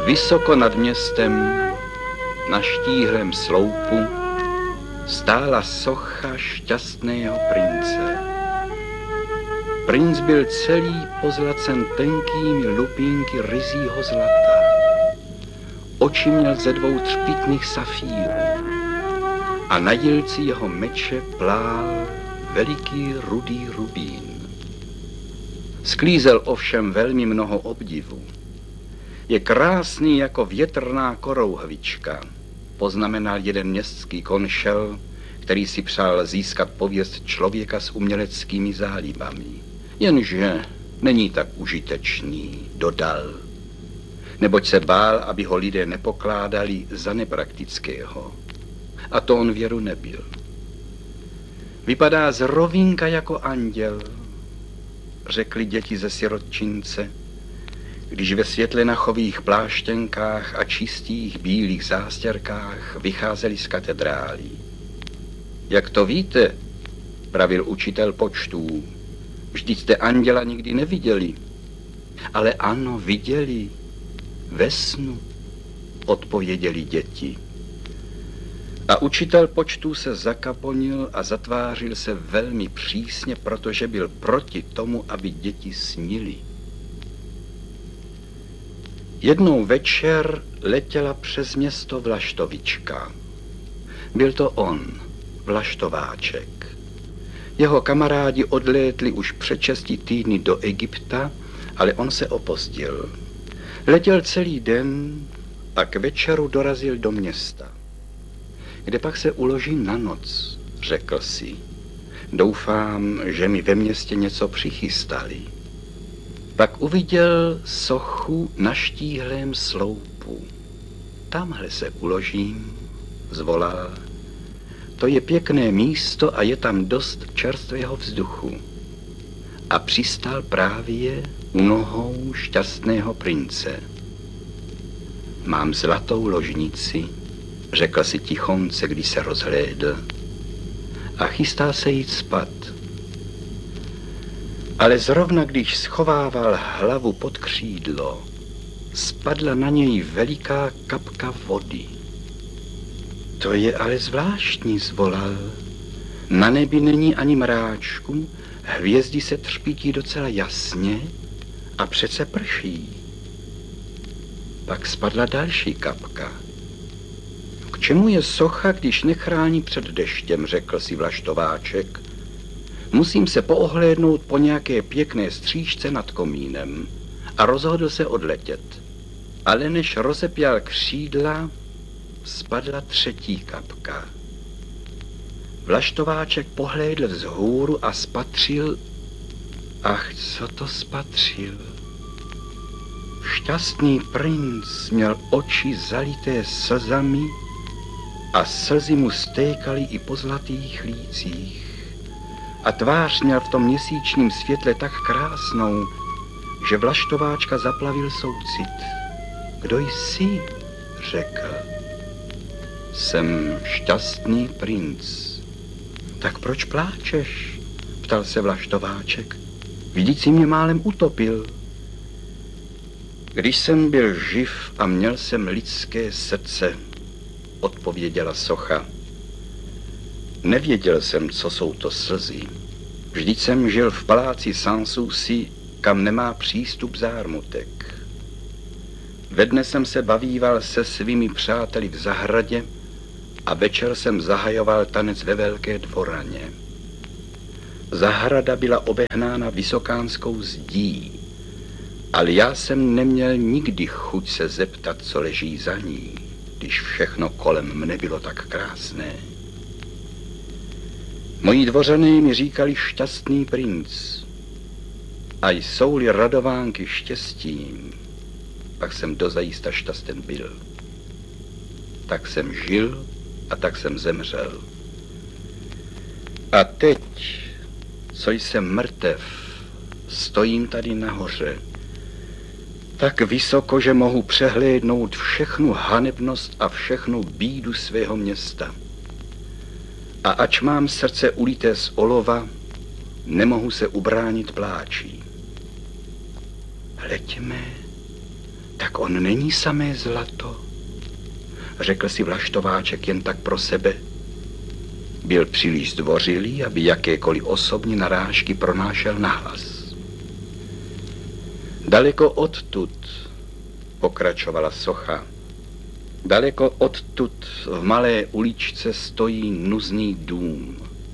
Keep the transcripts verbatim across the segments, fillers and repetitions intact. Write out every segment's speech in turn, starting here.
Vysoko nad městem, na štíhlém sloupu, stála socha šťastného prince. Princ byl celý pozlacen tenkými lupínky ryzího zlata. Oči měl ze dvou třpitných safírů a na jílci jeho meče plál veliký rudý rubín. Sklízel ovšem velmi mnoho obdivu. Je krásný jako větrná korouhvička, poznamenal jeden městský konšel, který si přál získat pověst člověka s uměleckými zálibami. Jenže není tak užitečný, dodal, neboť se bál, aby ho lidé nepokládali za nepraktického. A to on věru nebyl. Vypadá z rovínka jako anděl, řekli děti ze sirotčince, když ve světlenachových pláštěnkách a čistých bílých zástěrkách vycházeli z katedrálí. Jak to víte, pravil učitel počtů, vždyť jste anděla nikdy neviděli. Ale ano, viděli, ve snu, odpověděli děti. A učitel počtů se zakaponil a zatvářil se velmi přísně, protože byl proti tomu, aby děti snili. Jednou večer letěla přes město Vlaštovička. Byl to on, Vlaštováček. Jeho kamarádi odlétli už před šesti týdny do Egypta, ale on se opozdil. Letěl celý den a k večeru dorazil do města. Kde pak se uloží na noc, řekl si. Doufám, že mi ve městě něco přichystali. Pak uviděl sochu na štíhlém sloupu. Tamhle se uložím, zvolal. To je pěkné místo a je tam dost čerstvého vzduchu. A přistál právě u nohou šťastného prince. Mám zlatou ložnici, řekl si tichonce, když se rozhlédl. A chystá se jít spát. Ale zrovna když schovával hlavu pod křídlo, spadla na něj veliká kapka vody. To je ale zvláštní, zvolal. Na nebi není ani mráčku, hvězdy se třpítí docela jasně a přece prší. Pak spadla další kapka. K čemu je socha, když nechrání před deštěm, řekl si Vlaštováček. Musím se poohlédnout po nějaké pěkné střížce nad komínem a rozhodl se odletět. Ale než rozepěl křídla, spadla třetí kapka. Vlaštováček pohlédl vzhůru a spatřil, ach, co to spatřil? Šťastný princ měl oči zalité slzami a slzy mu stékaly i po zlatých lících. A tvář měl v tom měsíčním světle tak krásnou, že Vlaštováčka zaplavil soucit. Kdo jsi? Řekl. Jsem šťastný princ. Tak proč pláčeš? Ptal se Vlaštováček. Vždyť si mě málem utopil. Když jsem byl živ a měl jsem lidské srdce, odpověděla socha. Nevěděl jsem, co jsou to slzy. Vždyť jsem žil v paláci Sanssouci, kam nemá přístup zármutek. Ve dne jsem se bavíval se svými přáteli v zahradě a večer jsem zahajoval tanec ve velké dvoraně. Zahrada byla obehnána vysokánskou zdí, ale já jsem neměl nikdy chuť se zeptat, co leží za ní, když všechno kolem mne bylo tak krásné. Moji dvořané mi říkali šťastný princ. A jsou-li radovánky štěstím, pak jsem dozajista šťasten byl. Tak jsem žil a tak jsem zemřel. A teď, co jsem mrtev, stojím tady nahoře, tak vysoko, že mohu přehlédnout všechnu hanebnost a všechnu bídu svého města. A ač mám srdce ulité z olova, nemohu se ubránit pláči. Hleďme, Tak on není samé zlato, řekl si Vlaštováček jen tak pro sebe. Byl příliš zdvořilý, aby jakékoliv osobní narážky pronášel nahlas. Daleko odtud, pokračovala socha, daleko odtud v malé uličce stojí nuzný dům.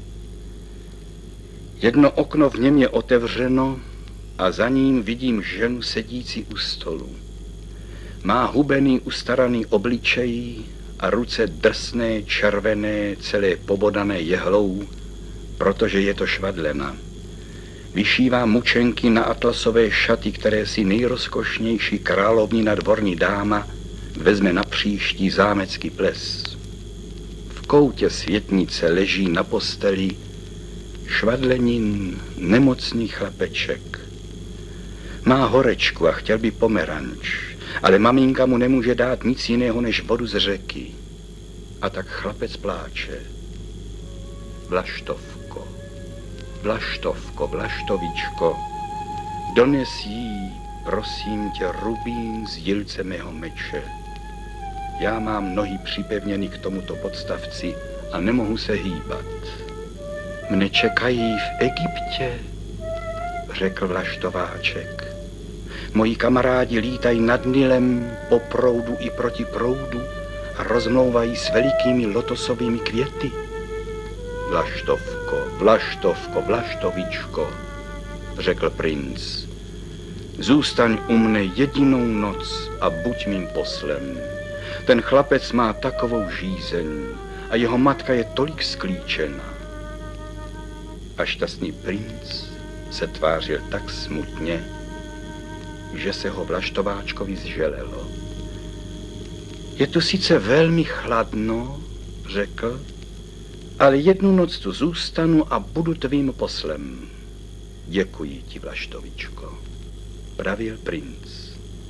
Jedno okno v něm je otevřeno a za ním vidím ženu sedící u stolu. Má hubený, ustaraný obličej a ruce drsné, červené, celé pobodané jehlou, protože je to švadlena. Vyšívá mučenky na atlasové šaty, které si nejrozkošnější královnina dvorní dáma vezme na příští zámecký ples. V koutě světnice leží na posteli švadlenin nemocný chlapeček. Má horečku a chtěl by pomeranč, ale maminka mu nemůže dát nic jiného než vodu z řeky. A tak chlapec pláče. Vlaštovko, Vlaštovko, Vlaštovičko, dones jí, prosím tě, rubín z jílce mého meče. Já mám nohy připevněny k tomuto podstavci a nemohu se hýbat. Mne čekají v Egyptě, řekl Vlaštováček. Moji kamarádi lítají nad Nilem po proudu i proti proudu a rozmlouvají s velikými lotosovými květy. Vlaštovko, Vlaštovko, Vlaštovičko, řekl princ. Zůstaň u mne jedinou noc a buď mým poslem. Ten chlapec má takovou žízeň a jeho matka je tolik sklíčena. A šťastný princ se tvářil tak smutně, že se ho Vlaštováčkovi zželelo. Je tu sice velmi chladno, řekl, ale jednu noc tu zůstanu a budu tvým poslem. Děkuji ti, Vlaštovičko, pravil princ.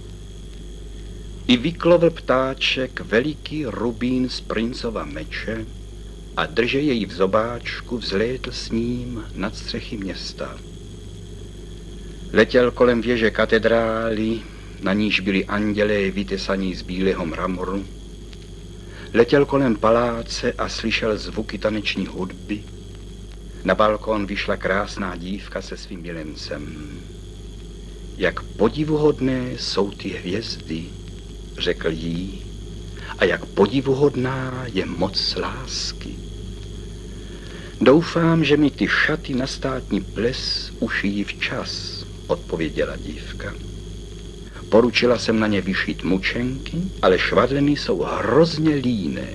I vyklovl ptáček veliký rubín z princova meče a drže jej v zobáčku vzlétl s ním nad střechy města. Letěl kolem věže katedrály, na níž byli andělé vytesaní z bílého mramoru. Letěl kolem paláce a slyšel zvuky taneční hudby. Na balkón vyšla krásná dívka se svým milencem. Jak podivuhodné jsou ty hvězdy, řekl jí, a jak podivuhodná je moc lásky. Doufám, že mi ty šaty na státní ples ušijí včas, odpověděla dívka. Poručila jsem na ně vyšít mučenky, ale švadleny jsou hrozně líné.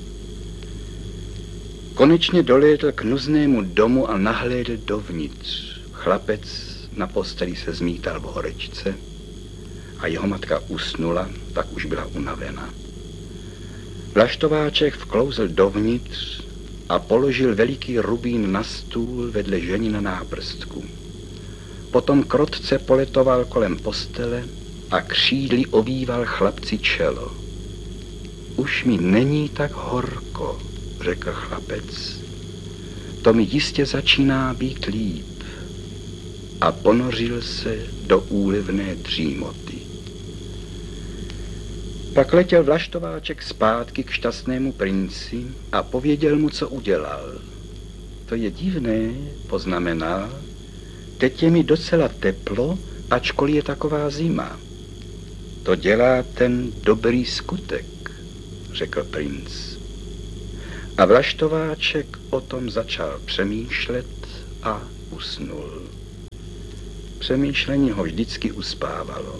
Konečně dolétl k nuznému domu a nahlédl dovnitř. Chlapec na posteli se zmítal v horečce a jeho matka usnula, tak už byla unavena. Vlaštováček vklouzl dovnitř a položil veliký rubín na stůl vedle ženy na náprstku. Potom krotce poletoval kolem postele a křídly ovýval chlapci čelo. Už mi není tak horko, řekl chlapec. To mi jistě začíná být líp. A ponořil se do úlevné dřímoty. Pak letěl Vlaštováček zpátky k šťastnému princi a pověděl mu, co udělal. To je divné, poznamenal. Teď je mi docela teplo, ačkoliv je taková zima. To dělá ten dobrý skutek, řekl princ. A Vlaštováček o tom začal přemýšlet a usnul. Přemýšlení ho vždycky uspávalo.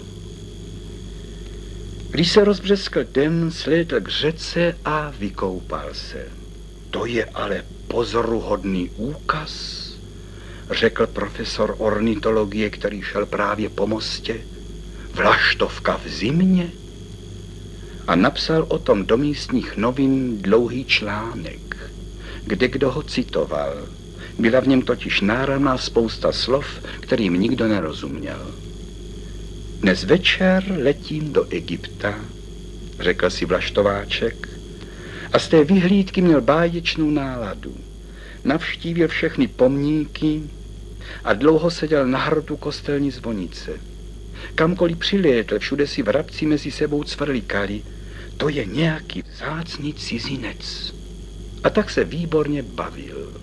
Když se rozbřeskl den, slétl k řece a vykoupal se. To je ale pozoruhodný úkaz, řekl profesor ornitologie, který šel právě po mostě. Vlaštovka v zimě? A napsal o tom do místních novin dlouhý článek, kde kdo ho citoval. Byla v něm totiž náramná spousta slov, kterým nikdo nerozuměl. Dnes večer letím do Egypta, řekl si Vlaštováček, a z té vyhlídky měl báječnou náladu. Navštívil všechny pomníky a dlouho seděl na hrdu kostelní zvonice. Kamkoliv přilétl, všude si vrabci mezi sebou cvrlikali. To je nějaký vzácný cizinec. A tak se výborně bavil.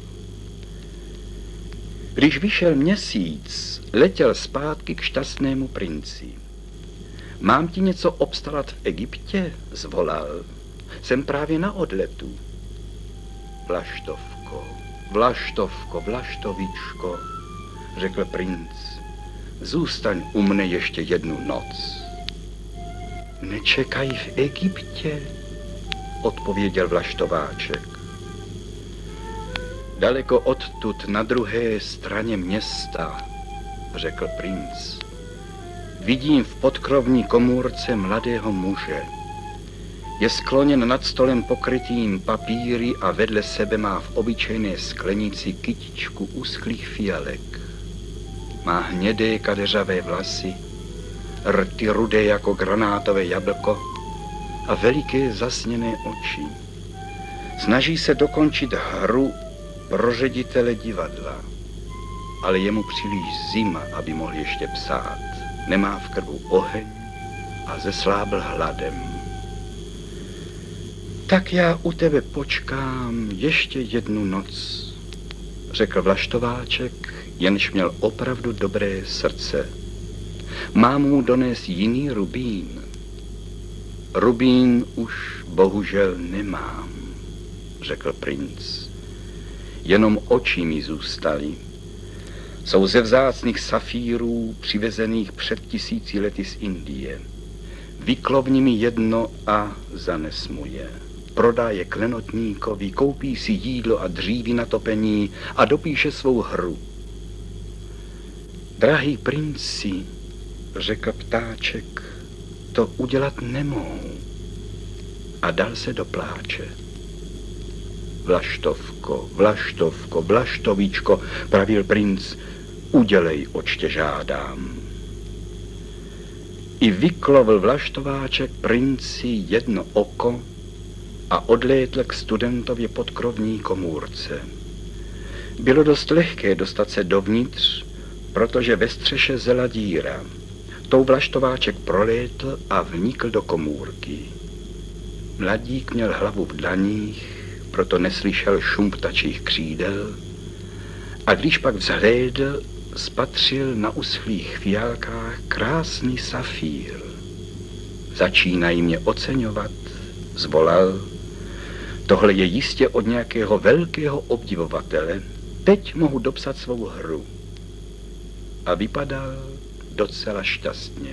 Když vyšel měsíc, letěl zpátky k šťastnému princi. Mám ti něco obstarat v Egyptě? Zvolal. Jsem právě na odletu. Vlaštovko, Vlaštovko, Vlaštovičko, řekl princ. Zůstaň u mne ještě jednu noc. Nečekají v Egyptě, odpověděl Vlaštováček. Daleko odtud na druhé straně města, řekl princ. Vidím v podkrovní komůrce mladého muže. Je skloněn nad stolem pokrytým papíry a vedle sebe má v obyčejné sklenici kytičku uschlých fialek. Má hnědé kadeřavé vlasy, rty rudé jako granátové jablko a veliké zasněné oči. Snaží se dokončit hru pro ředitele divadla, ale je mu příliš zima, aby mohl ještě psát. Nemá v krvu oheň a zeslábl hladem. Tak já u tebe počkám ještě jednu noc, řekl Vlaštováček, jenž měl opravdu dobré srdce. Mám mu donést jiný rubín. Rubín už bohužel nemám, řekl princ. Jenom oči mi zůstaly. Jsou ze vzácných safírů přivezených před tisíci lety z Indie. Vyklovni mi jedno a zanes mu je. Prodá je klenotníkovi, koupí si jídlo a dříví na topení a dopíše svou hru. Drahý princi, řekl ptáček, to udělat nemohu. A dal se do pláče. Vlaštovko, Vlaštovko, Vlaštovičko, pravil princ, udělej, očtě žádám. I vyklovil Vlaštováček princi jedno oko a odlétl k studentově podkrovní komůrce. Bylo dost lehké dostat se dovnitř, protože ve střeše zela díra. Tou Vlaštováček prolétl a vnikl do komůrky. Mladík měl hlavu v dlaních, proto neslyšel šum ptačích křídel, a když pak vzhlédl, spatřil na uschlých fialkách krásný safír. Začínají mě oceňovat, zvolal. Tohle je jistě od nějakého velkého obdivovatele. Teď mohu dopsat svou hru. A vypadal docela šťastně.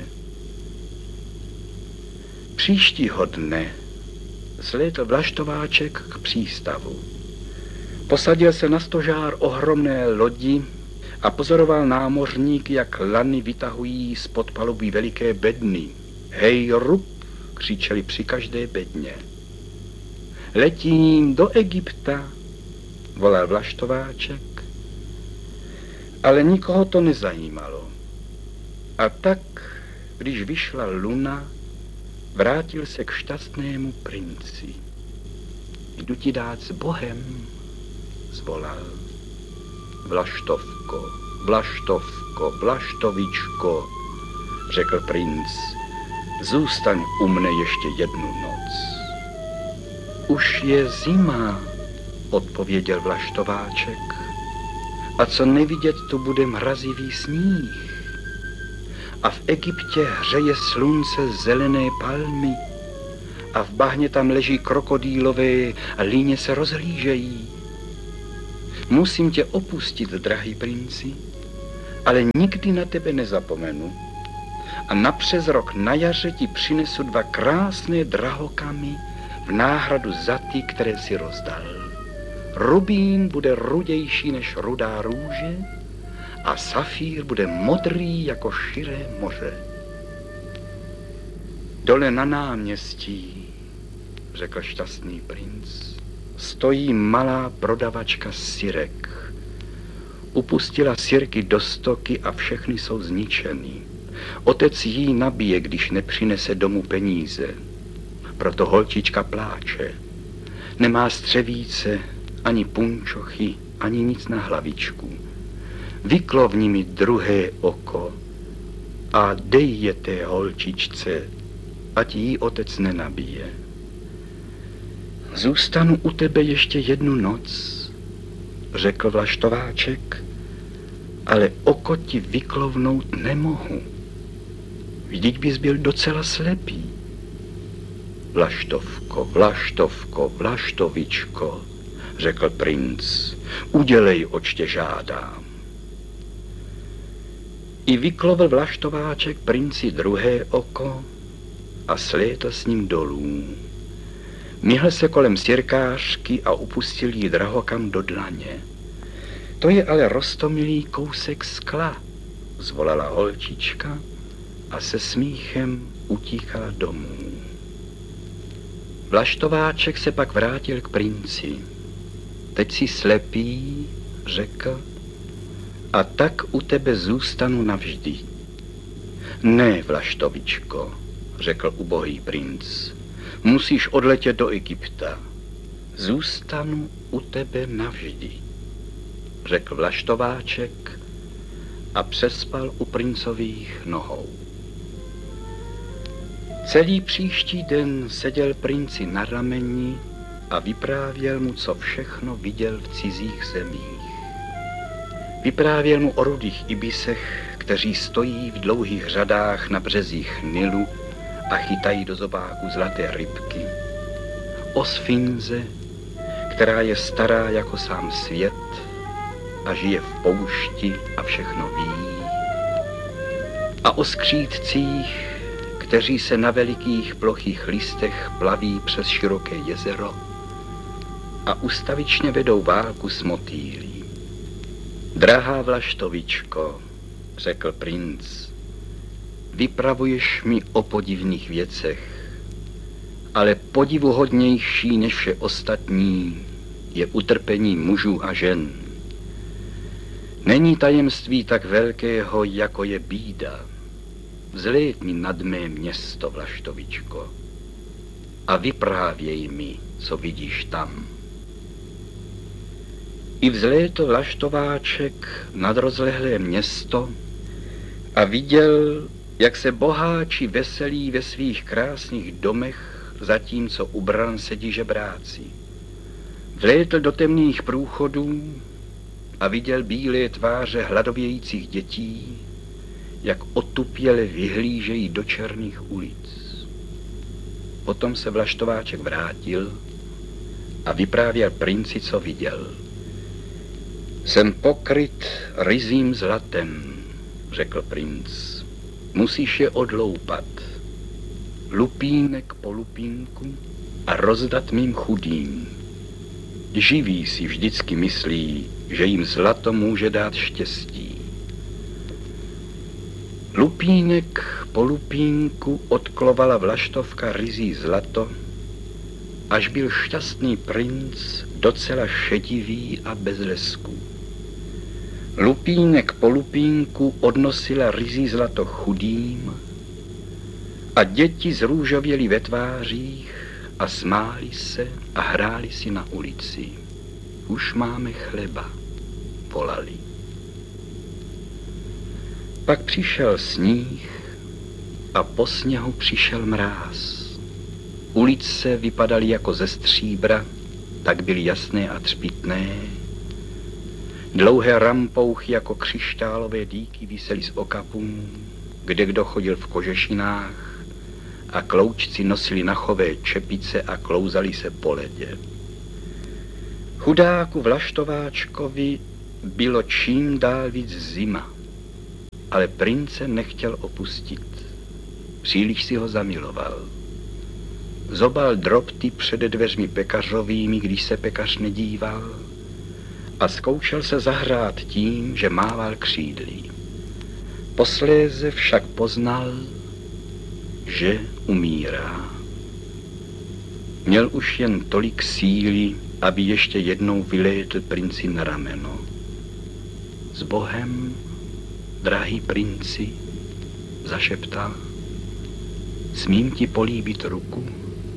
Příštího dne zlétl Vlaštováček k přístavu. Posadil se na stožár ohromné lodi a pozoroval námořníky, jak lany vytahují spod paluby veliké bedny. Hej, rub, křičeli při každé bedně. Letím do Egypta, volal Vlaštováček, ale nikoho to nezajímalo. A tak, když vyšla luna, vrátil se k šťastnému princi. Jdu ti dát s Bohem, zvolal. Vlaštovko, Vlaštovko, Vlaštovičko, řekl princ, zůstaň u mne ještě jednu noc. Už je zima, odpověděl Vlaštováček, a co nevidět, tu bude mrazivý sníh. A v Egyptě hřeje slunce zelené palmy a v bahně tam leží krokodýlové a líně se rozhlížejí. Musím tě opustit, drahý princi, ale nikdy na tebe nezapomenu. A napřes rok na jaře ti přinesu dva krásné drahokamy v náhradu za ty, které si rozdal. Rubín bude rudější než rudá růže a safír bude modrý jako širé moře. Dole na náměstí, řekl šťastný princ, stojí malá prodavačka syrek. Upustila syrky do stoky a všechny jsou zničeny. Otec jí nabije, když nepřinese domů peníze. Proto holčička pláče. Nemá střevíce, ani punčochy, ani nic na hlavičku. Vyklovni mi druhé oko a dej je té holčičce, ať jí otec nenabije. Zůstanu u tebe ještě jednu noc, řekl Vlaštováček, ale oko ti vyklovnout nemohu. Vždyť bys byl docela slepý. Vlaštovko, Vlaštovko, Vlaštovičko, řekl princ, udělej, oč tě žádám. I vyklovil Vlaštováček princi druhé oko a slétl s ním dolů. Myhl se kolem sirkářky a upustil jí drahokam do dlaně. To je ale roztomilý kousek skla, zvolala holčička a se smíchem utíkala domů. Vlaštováček se pak vrátil k princi. Teď jsi slepý, řekl, a tak u tebe zůstanu navždy. Ne, Vlaštovičko, řekl ubohý princ, musíš odletět do Egypta. Zůstanu u tebe navždy, řekl Vlaštováček a přespal u princových nohou. Celý příští den seděl princi na rameni a vyprávěl mu, co všechno viděl v cizích zemích. Vyprávěl mu o rudých ibisech, kteří stojí v dlouhých řadách na březích Nilu a chytají do zobáku zlaté rybky. O sfinze, která je stará jako sám svět a žije v poušti a všechno ví. A o skřídcích, kteří se na velikých plochých listech plaví přes široké jezero a ustavičně vedou válku s motýlí. Drahá Vlaštovičko, řekl princ, vypravuješ mi o podivných věcech, ale podivuhodnější než vše ostatní je utrpení mužů a žen. Není tajemství tak velkého, jako je bída. Vzlétni nad mé město, Vlaštovičko, a vyprávěj mi, co vidíš tam. I vzlétl Vlaštováček nad rozlehlé město a viděl, jak se boháči veselí ve svých krásných domech, zatímco u bran sedí žebráci. Vlétl do temných průchodů a viděl bílé tváře hladovějících dětí, jak otupěle vyhlížejí do černých ulic. Potom se Vlaštováček vrátil a vyprávěl princi, co viděl. Jsem pokryt ryzím zlatem, řekl princ. Musíš je odloupat, lupínek po lupínku a rozdat mým chudým. Živí si vždycky myslí, že jim zlato může dát štěstí. Lupínek po lupínku odklovala Vlaštovka ryzí zlato, až byl šťastný princ docela šedivý a bez lesků. Lupínek po lupínku odnosila ryzí zlato chudým a děti zrůžověly ve tvářích a smáli se a hráli si na ulici. Už máme chleba, volali. Pak přišel sníh a po sněhu přišel mráz. Ulice vypadaly jako ze stříbra, tak byly jasné a třpitné. Dlouhé rampouchy jako křišťálové dýky visely z okapů, kde kdo chodil v kožešinách a kloučci nosili nachové čepice a klouzali se po ledě. Chudáku Vlaštováčkovi bylo čím dál víc zima, ale prince nechtěl opustit. Příliš si ho zamiloval. Zobal drobty před dveřmi pekařovými, když se pekař nedíval, a zkoušel se zahrát tím, že mával křídly. Posléze však poznal, že umírá. Měl už jen tolik síly, aby ještě jednou vylétl princi na rameno. S Bohem, drahý princi, zašeptal, smím ti políbit ruku?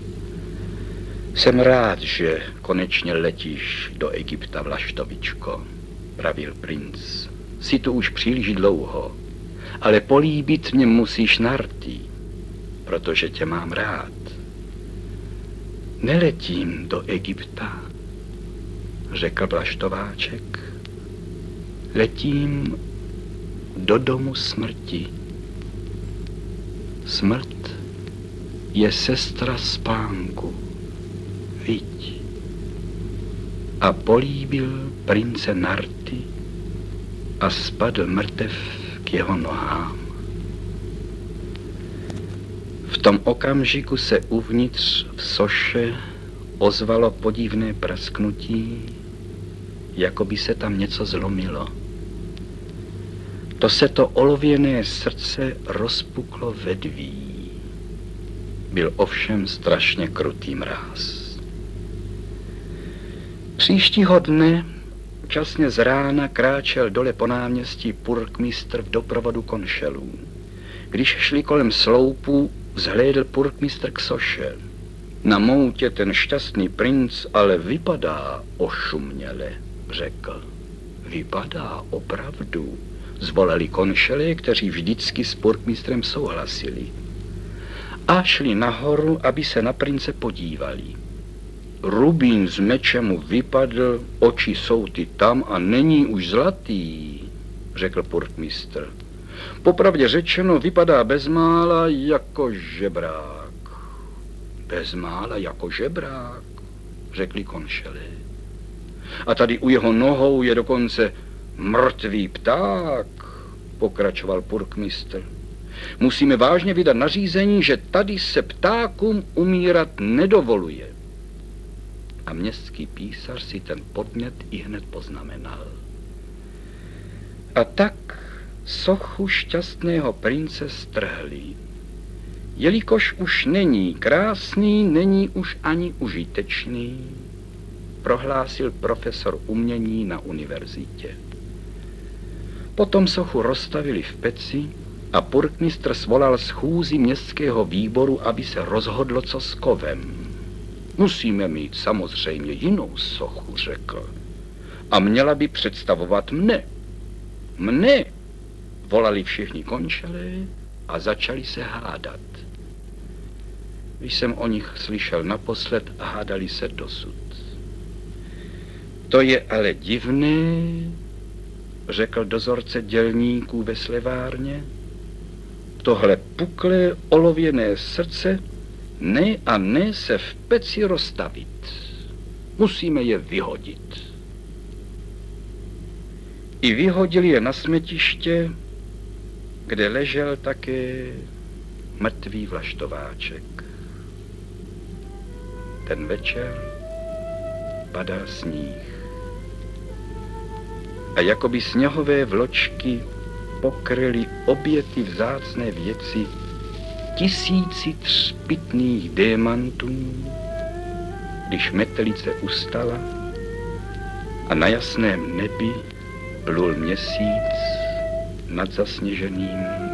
Jsem rád, že konečně letíš do Egypta, Vlaštovičko, pravil princ. Jsi tu už příliš dlouho. ale políbit mě musíš nartý, protože tě mám rád. Neletím do Egypta, řekl Vlaštováček. Letím do domu smrti. Smrt je sestra spánku, viď. A políbil prince Narty a spadl mrtev k jeho nohám. V tom okamžiku se uvnitř v soše ozvalo podivné prasknutí, jako by se tam něco zlomilo. To se to olověné srdce rozpuklo vedví. Byl ovšem strašně krutý mráz. Příštího dne, časně z rána, kráčel dole po náměstí purkmistr v doprovodu konšelů. Když šli kolem sloupů, vzhlédl purkmistr k soše. Na moutě ten šťastný princ ale vypadá ošuměle, řekl. Vypadá opravdu, zvolali konšelé, kteří vždycky s purkmistrem souhlasili. A šli nahoru, aby se na prince podívali. Rubín z meče mu vypadl, oči jsou ty tam a není už zlatý, řekl purkmistr. Popravdě řečeno, vypadá bezmála jako žebrák. Bezmála jako žebrák, řekli konšelé. A tady u jeho nohou je dokonce mrtvý pták, pokračoval purkmistr. Musíme vážně vydat nařízení, že tady se ptákům umírat nedovoluje. A městský písař si ten podnět ihned poznamenal. A tak sochu šťastného prince strhli. Jelikož už není krásný, není už ani užitečný, prohlásil profesor umění na univerzitě. Potom sochu rozstavili v peci a purkmistr svolal schůzi městského výboru, aby se rozhodlo, co s kovem. Musíme mít samozřejmě jinou sochu, řekl. A měla by představovat mne. Mne, volali všichni konšelé a začali se hádat. Když jsem o nich slyšel naposled, hádali se dosud. To je ale divné, řekl dozorce dělníků ve slevárně. Tohle puklé olověné srdce ne a ne se v peci rozstavit. Musíme je vyhodit. I vyhodili je na smetiště, kde ležel také mrtvý Vlaštováček. Ten večer padal sníh. A jakoby sněhové vločky pokryly obě ty vzácné věci tisíci třpytných démantů, když metelice ustala a na jasném nebi plul měsíc nad zasněženým